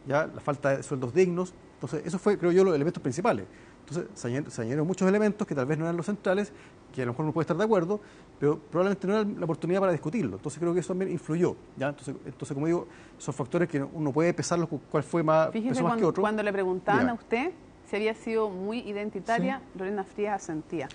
ya la falta de sueldos dignos. Entonces, eso fue, creo yo, los elementos principales. Entonces, se añadieron muchos elementos que tal vez no eran los centrales, que a lo mejor uno puede estar de acuerdo, pero probablemente no era la oportunidad para discutirlo. Entonces, creo que eso también influyó, ¿ya? Entonces como digo, son factores que uno puede pesarlos cuál fue más, Fíjese, más que otro. cuando le preguntaban Diga. a usted si había sido muy identitaria, Sí. Lorena Frías asentía.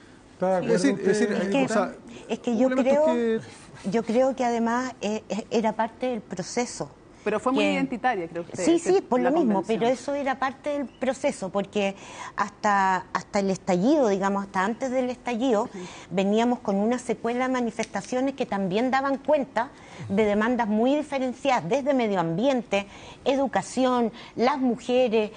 Es que yo creo que además era parte del proceso. Pero fue muy identitaria, creo usted. Sí, sí, por lo mismo, convención. pero eso era parte del proceso, porque hasta el estallido, digamos, hasta antes del estallido, veníamos con una secuela de manifestaciones que también daban cuenta de demandas muy diferenciadas, desde medio ambiente, educación, las mujeres,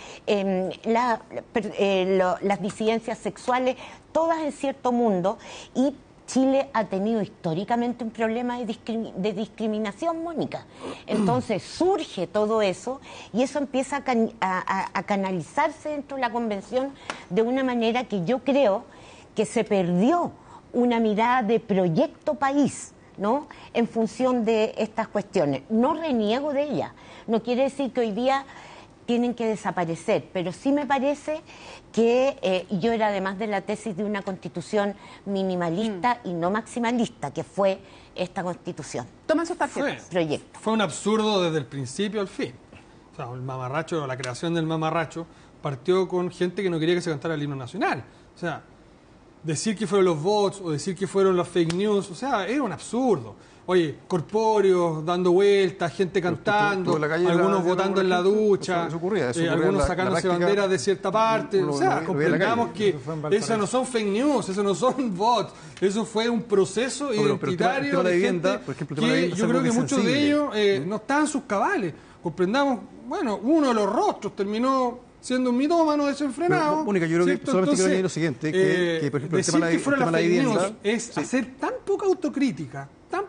las disidencias sexuales, todas en cierto mundo, y Chile ha tenido históricamente un problema de discriminación, Mónica. Entonces surge todo eso y eso empieza a canalizarse dentro de la convención de una manera que yo creo que se perdió una mirada de proyecto país, ¿no?, en función de estas cuestiones. No reniego de ellas, no quiere decir que hoy día tienen que desaparecer, pero sí me parece que yo era además de la tesis de una constitución minimalista y no maximalista, que fue esta constitución. Tomen sus tarjetas. Proyecto. Fue un absurdo desde el principio al fin. O sea, el mamarracho, la creación del mamarracho, partió con gente que no quería que se cantara el himno nacional. O sea, decir que fueron los bots o decir que fueron las fake news, o sea, era un absurdo. Oye, corpóreos dando vueltas, gente cantando, algunos votando en la ducha, algunos sacándose banderas de cierta parte. O sea, comprendamos que esas no son fake news, esos no son bots, eso fue un proceso identitario de gente que yo creo que muchos de ellos no estaban en sus cabales. Comprendamos, bueno, uno de los rostros terminó siendo un mitómano desenfrenado. Pero, Mónica, yo creo que solamente quiero añadir lo siguiente, que por ejemplo, decir que fuera la fake news es hacer tan poca autocrítica,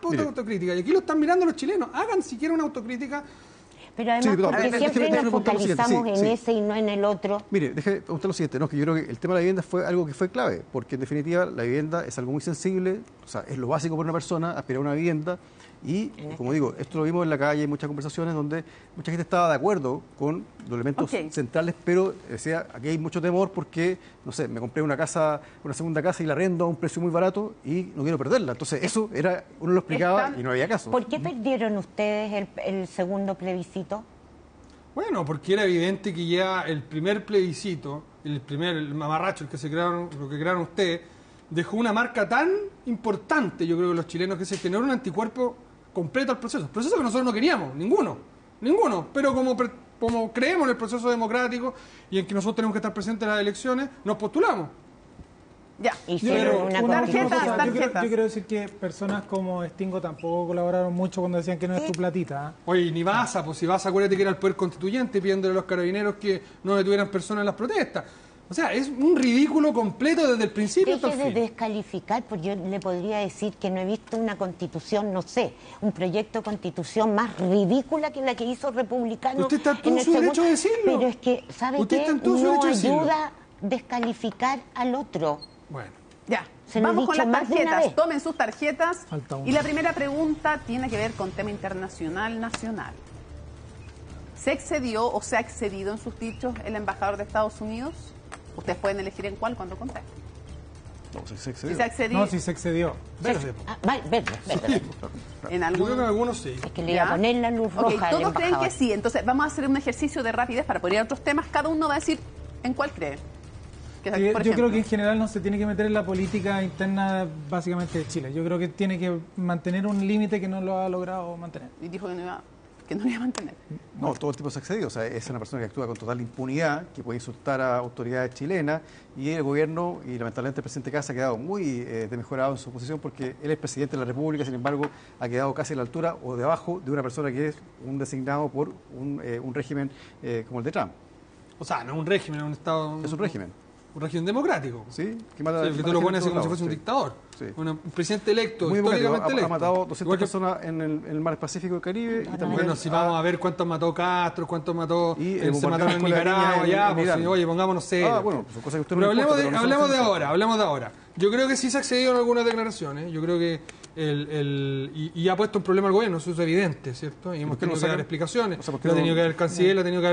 y aquí lo están mirando los chilenos, hagan siquiera una autocrítica. Pero además, porque siempre nos focalizamos en ese y no en el otro. Mire, déjeme preguntar lo siguiente, que yo creo que el tema de la vivienda fue algo que fue clave, porque en definitiva la vivienda es algo muy sensible, o sea, es lo básico para una persona, aspirar a una vivienda, y como digo, esto lo vimos en la calle, en muchas conversaciones donde mucha gente estaba de acuerdo con los elementos centrales, pero decía, aquí hay mucho temor porque, no sé, me compré una segunda casa y la arrendo a un precio muy barato y no quiero perderla. Entonces eso era, uno lo explicaba y no había caso. ¿Por qué perdieron ustedes el segundo plebiscito? Bueno, porque era evidente que ya el primer plebiscito, el mamarracho, lo que crearon ustedes, dejó una marca tan importante, yo creo que los chilenos, que se generó un anticuerpo completo al proceso. Proceso que nosotros no queríamos, ninguno. Pero como creemos en el proceso democrático y en que nosotros tenemos que estar presentes en las elecciones, nos postulamos. Ya. Hicieron una tarjeta. Yo quiero decir que personas como Stingo tampoco colaboraron mucho cuando decían que no es tu platita. Oye, ni Baza, pues si Baza, acuérdate que era el poder constituyente pidiéndole a los carabineros que no detuvieran personas en las protestas. O sea, es un ridículo completo desde el principio hasta el fin. Deje de descalificar, porque yo le podría decir que no he visto una constitución, no sé, un proyecto de constitución más ridícula que la que hizo Republicano. Usted está en todo su derecho a decirlo. Pero es que, ¿sabe qué? No ayuda a descalificar al otro. Bueno. Ya. Se lo he Vamos con dicho las más de una tarjetas. vez. Tomen sus tarjetas. Falta una. Y la primera pregunta tiene que ver con tema internacional, nacional. ¿Se excedió o se ha excedido en sus dichos el embajador de Estados Unidos? Ustedes pueden elegir en cuál cuando contesten. No, se excedió. Si se ha excedido. No, si se excedió. Verde. Verde. En Yo algún... creo que en algunos sí. Es que le iba a poner la luz roja al todos creen embajador. que sí. Entonces vamos a hacer un ejercicio de rapidez para poder ir a otros temas. Cada uno va a decir en cuál cree. Yo creo que en general no se tiene que meter en la política interna básicamente de Chile. Yo creo que tiene que mantener un límite que no lo ha logrado mantener. Y dijo que no iba a mantener. No, todo el tipo se ha excedido. O sea, es una persona que actúa con total impunidad, que puede insultar a autoridades chilenas, y el gobierno, y lamentablemente el presidente Kast ha quedado muy desmejorado en su posición porque él es presidente de la República, sin embargo, ha quedado casi a la altura o debajo de una persona que es un designado por un régimen como el de Trump. O sea, no es un régimen, es un Estado... Es un régimen. Un régimen democrático. Sí, que mata, que tú lo pones así como si fuese un dictador. Sí. Un presidente electo, muy históricamente electo. Ha matado 200 personas en el mar Pacífico y Caribe. Y también bueno, si vamos a ver cuántos mató Castro, cuántos mató... se mataron en Nicaragua, ya, pues, oye, pongámonos serios. Bueno, son cosas que usted pero no hablemos, importa, hablemos de ahora. Yo creo que sí se ha accedido en algunas declaraciones. Yo creo que y ha puesto un problema al gobierno, eso es evidente, ¿cierto? Y hemos tenido que dar explicaciones. O sea, lo ha tenido que dar el canciller, lo ha tenido que